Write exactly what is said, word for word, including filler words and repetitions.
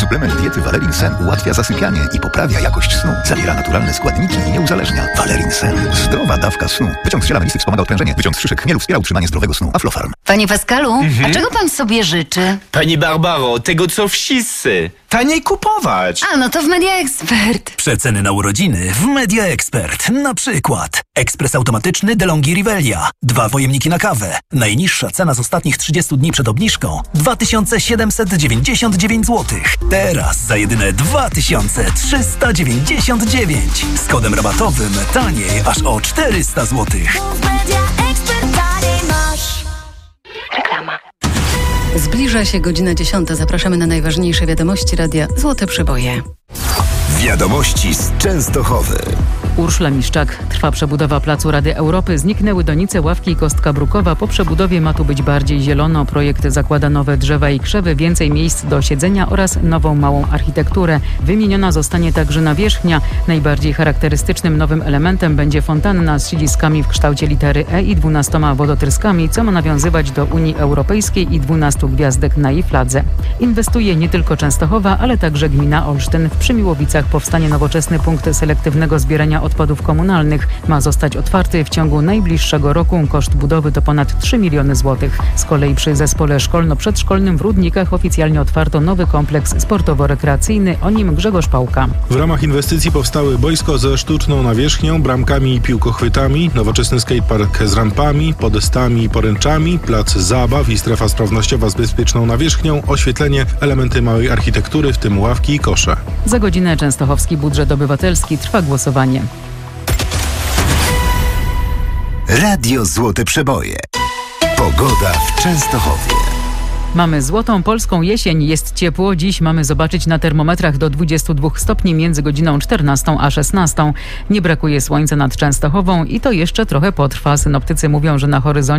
Suplement diety Valerin Sen ułatwia zasypianie i poprawia jakość snu. Zawiera naturalne składniki i nie uzależnia. Valerin Sen. Zdrowa dawka snu. Wyciąg z ziela melisy wspomaga odprężenie. Wyciąg z szyszek chmielu wspiera utrzymanie zdrowego snu. Aflofarm. Panie Pascalu, Mhm. a czego pan sobie życzy? Pani Barbaro, tego co wszyscy. Taniej kupować. A, no to w Media Expert. Przeceny na urodziny w Media Expert. Na przykład ekspres automatyczny DeLonghi Rivelia. Dwa pojemniki na kawę. Najniższa cena z ostatnich trzydziestu dni przed obniżką dwa tysiące siedemset dziewięćdziesiąt dziewięć złotych. Teraz za jedyne dwa tysiące trzysta dziewięćdziesiąt dziewięć. Z kodem rabatowym taniej aż o czterysta złotych. Reklama. Zbliża się godzina dziesiąta. Zapraszamy na najważniejsze wiadomości radia Złote Przeboje. Wiadomości z Częstochowy. Urszula Miszczak. Trwa przebudowa Placu Rady Europy. Zniknęły donice, ławki i kostka brukowa. Po przebudowie ma tu być bardziej zielono. Projekt zakłada nowe drzewa i krzewy, więcej miejsc do siedzenia oraz nową małą architekturę. Wymieniona zostanie także nawierzchnia. Najbardziej charakterystycznym nowym elementem będzie fontanna z siedziskami w kształcie litery E i dwunastoma wodotryskami, co ma nawiązywać do Unii Europejskiej i dwunastu gwiazdek na jej fladze. Inwestuje nie tylko Częstochowa, ale także gmina Olsztyn. W Przymiłowicach powstanie nowoczesny punkt selektywnego zbierania odpadów komunalnych. Ma zostać otwarty w ciągu najbliższego roku. Koszt budowy to ponad trzy miliony złotych. Z kolei przy zespole szkolno-przedszkolnym w Rudnikach oficjalnie otwarto nowy kompleks sportowo-rekreacyjny, o nim Grzegorz Pałka. W ramach inwestycji powstały boisko ze sztuczną nawierzchnią, bramkami i piłkochwytami, nowoczesny skatepark z rampami, podestami i poręczami, plac zabaw i strefa sprawnościowa z bezpieczną nawierzchnią, oświetlenie, elementy małej architektury, w tym ławki i kosze. Za godzinę Częstochowski Budżet Obywatelski, trwa głosowanie. Radio Złote Przeboje. Pogoda w Częstochowie. Mamy złotą polską jesień, jest ciepło. Dziś mamy zobaczyć na termometrach do dwudziestu dwóch stopni między godziną czternastą a szesnastą. Nie brakuje słońca nad Częstochową i to jeszcze trochę potrwa. Synoptycy mówią, że na horyzoncie